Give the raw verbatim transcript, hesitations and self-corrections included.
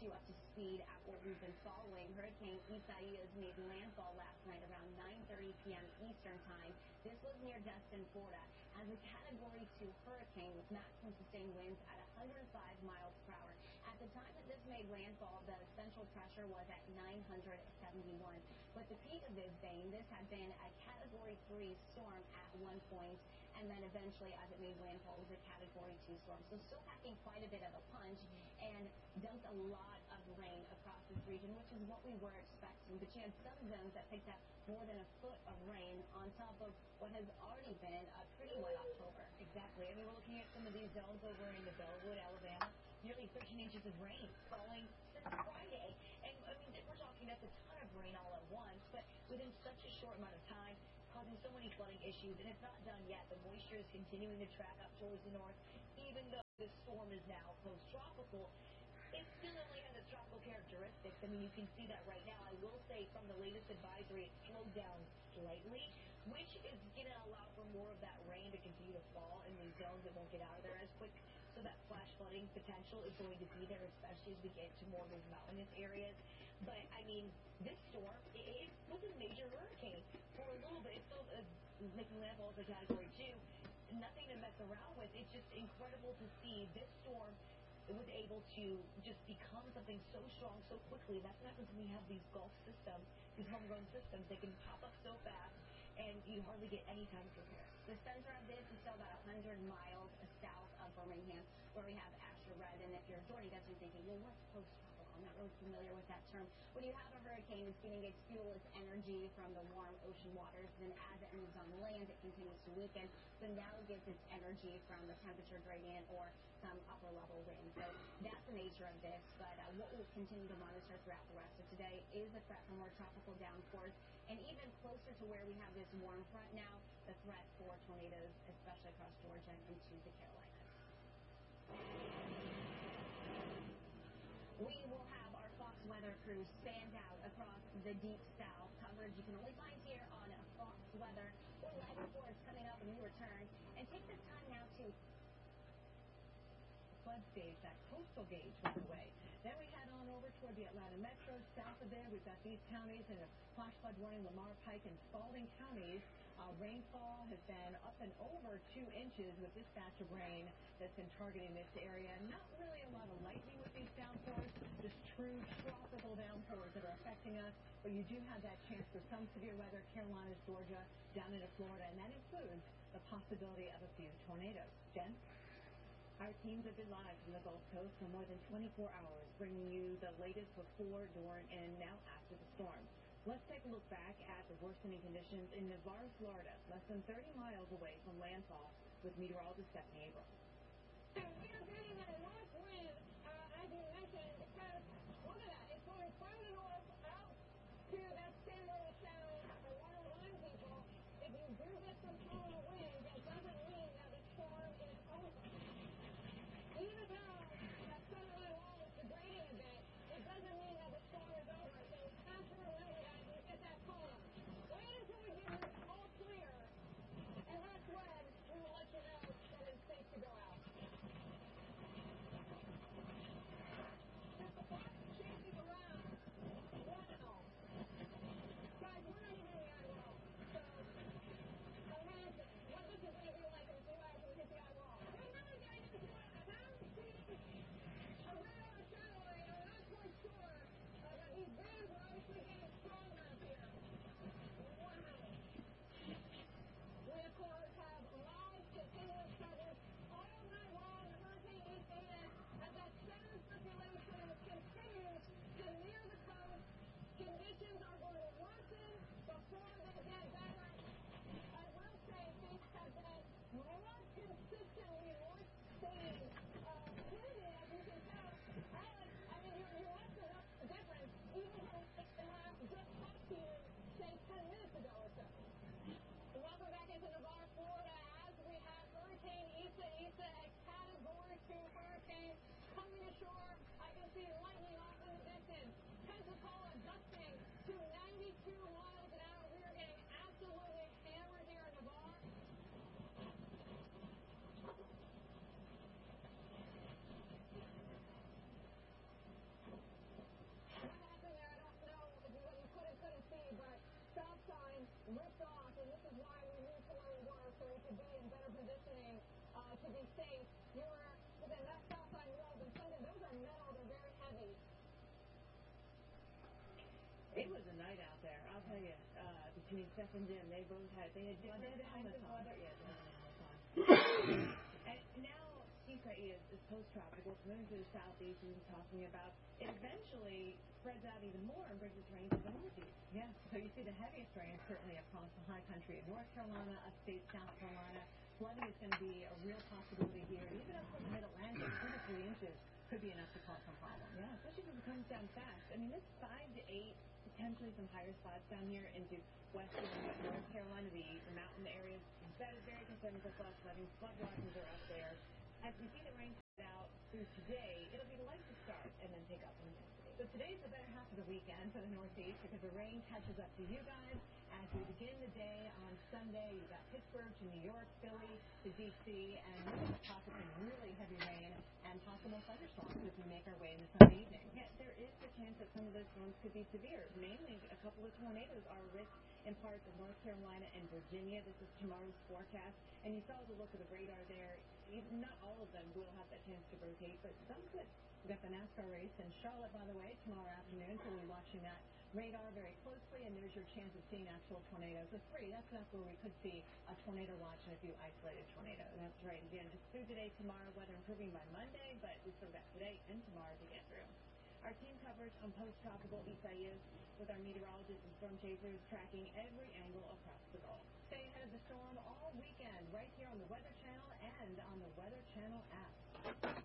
you up to speed at what we've been following. Hurricane Isaias made landfall last night around nine thirty p m Eastern time. This was near Destin, Florida, as a Category two hurricane with maximum sustained winds at one hundred five miles per hour. At the time that this made landfall, the central pressure was at nine hundred seventy-one. But the peak of this vein, this had been a Category three storm at one point, and then eventually, as it made landfall, it was a Category two storm. So still packing quite a bit of a punch and dumped a lot of rain across this region, which is what we were expecting. But you had some zones that picked up more than a foot of rain on top of what has already been a pretty wet October. Exactly. I mean, we're looking at some of these zones over in the Bellwood, Alabama. Nearly thirteen inches of rain falling since Friday. And, I mean, we're talking that's a ton of rain all at once, but within such a short amount of time, causing so many flooding issues. And it's not done yet. The moisture is continuing to track up towards the north, even though the storm is now post-tropical. It still only has its tropical characteristics. I mean, you can see that right now. I will say from the latest advisory, it slowed down slightly, which is going to allow for more of that rain to continue to fall in these zones that won't get out of there as quick. So that flash flooding potential is going to be there, especially as we get to more of these mountainous areas. But, I mean, this storm, it, it was a major hurricane for a little bit. It's still uh, making landfall as a Category two. Nothing to mess around with. It's just incredible to see this storm. It was able to just become something so strong so quickly. That's what happens when we have these Gulf systems, these homegrown systems. They can pop up so fast, and you hardly get any time to prepare. The center of this is still about one hundred miles south of Birmingham, where we have Asher Red. And if you're joining us, you're thinking, well, what's post-tropical? I'm not really familiar with that term. When you have a hurricane, it's getting its fuel, its energy from the warm ocean waters. Then as it moves on land, it continues to weaken. So now it gets its energy from the temperature gradient or some upper level wind. So that's the nature of this. But uh, what we'll continue to monitor throughout the rest of today is the threat for more tropical downpours. And even closer to where we have this warm front now, the threat for tornadoes, especially across Georgia and into the Carolinas. We will have our Fox weather crew stand out across the deep south. Coverage you can only find here on Fox Weather. More weather reports coming up when we return. And take this time now to flood stage, that coastal gauge went away. Then we head on over toward the Atlanta metro. South of there, we've got these counties and a flash flood warning, Lamar, Pike, and Spalding counties. Uh, rainfall has been up and over two inches with this batch of rain that's been targeting this area. Not really a lot of lightning with these downpours, just true tropical downpours that are affecting us. But you do have that chance for some severe weather, Carolinas, Georgia, down into Florida, and that includes the possibility of a few tornadoes. Jen? Our teams have been live from the Gulf Coast for more than twenty-four hours, bringing you the latest before, during, and now after the storm. Let's take a look back at the worsening conditions in Navarre, Florida, less than thirty miles away from landfall, with meteorologist Stephanie Abrams. We are getting a north wind, uh, as you mentioned, because look at that. It's going from the north out to that Steamboat Sound. I want to remind people, if you do get some polar wind, that doesn't mean that the storm is over. Even though that southerly wall is degrading a bit, it doesn't mean that the storm is over. So we have to remember that and get that phone. Wait until we give you all clear, and that's when we will let you know that it's safe to go out. With the box chasing around, wow. say you were within that stop sign rolls and something. Those are metal. They're very heavy. It was a night out there, I'll tell you. Uh, between Steph and Jim, they both had, they had different they had kinds of helmets on. weather. Yeah, they had helmets on. And now, Isai is, is post-tropical. It's moving to the southeast, and we're talking about it eventually spreads out even more and brings its rain to the northeast. Yeah, so you see the heaviest rain certainly across the high country of North Carolina, upstate South Carolina. Flooding is going to be a real possibility here, and even up to the mid-Atlantic, two to three inches could be enough to cause some problems. Yeah, especially because it comes down fast. I mean, it's five to eight, potentially some higher spots down here into western and North Carolina, the, the mountain areas. That is very concerning for flash flooding. Flood watches are up there. As we see the rain spread out through today, it'll be light to start and then pick up in intensity. So today's the better half of the weekend for the Northeast because the rain catches up to you guys as we begin the day on Sunday. You've got Pittsburgh to New York, Philly to D C, and really pockets of really heavy rain and possible thunderstorms as we make our way into Sunday evening. Yeah, there is the chance that some of those storms could be severe. Mainly, a couple of tornadoes are a risk in parts of North Carolina and Virginia. This is tomorrow's forecast, and you saw the look of the radar there. Even, not all of them will have that chance to rotate, but some could. We've got the NASCAR race in Charlotte, by the way, tomorrow afternoon, so we'll be watching that radar very closely, and there's your chance of seeing actual tornadoes. With three, that's enough where we could see a tornado watch and a few isolated tornadoes. That's right. Again, it's through today, tomorrow, weather improving by Monday, but we still got today and tomorrow to get through. Our team coverage on post-tropical Isaias with our meteorologists and storm chasers tracking every angle across the Gulf. Stay ahead of the storm all weekend right here on the Weather Channel and on the Weather Channel app.